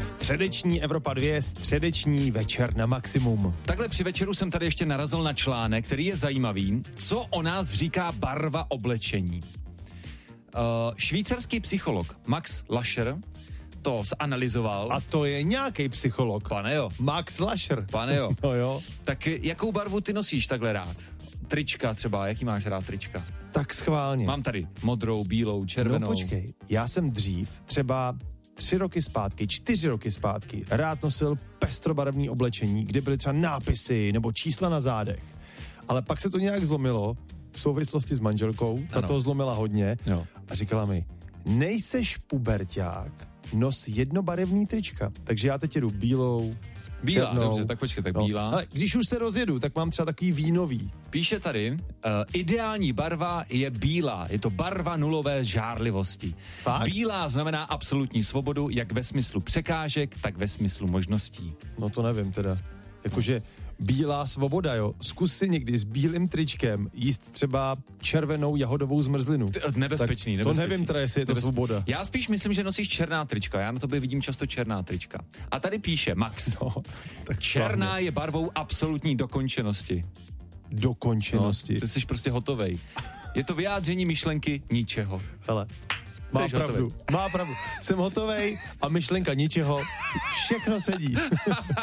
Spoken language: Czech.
Středeční Evropa 2, středeční večer na maximum. Takhle při večeru jsem tady ještě narazil na článek, který je zajímavý. Co o nás říká barva oblečení? Švýcarský psycholog Max Lascher to zanalyzoval. A to je nějaký psycholog. Pane jo. Max Lascher. Pane jo. No jo. Tak jakou barvu ty nosíš takhle rád? Trička třeba, jaký máš rád trička? Tak schválně. Mám tady modrou, bílou, červenou. No počkej, já jsem dřív, třeba 4 roky zpátky, rád nosil pestrobarevný oblečení, kde byly třeba nápisy nebo čísla na zádech. Ale pak se to nějak zlomilo v souvislosti s manželkou, ta to zlomila hodně a říkala mi, nejseš puberťák, nos jednobarevný trička. Takže já teď jedu bílou, Bílá, černou. dobře, tak počkej, tak bílá. Ale když už se rozjedu, tak mám třeba takový vínový. Píše tady, ideální barva je bílá, je to barva nulové žárlivosti. Fakt? Bílá znamená absolutní svobodu, jak ve smyslu překážek, tak ve smyslu možností. No to nevím teda. Jakože bílá svoboda, jo. Zkus si někdy s bílým tričkem jíst třeba červenou jahodovou zmrzlinu. Nebezpečný. To nevím teda, jestli je to svoboda. Já spíš myslím, že nosíš černá trička. Já na tobě vidím často černá trička. A tady píše Max. No, tak černá hlavně. je barvou absolutní dokončenosti. Dokončenosti. No, ty jsi prostě hotovej. Je to vyjádření myšlenky ničeho. Hele, má pravdu. Jsem hotovej a myšlenka ničeho. Všechno sedí.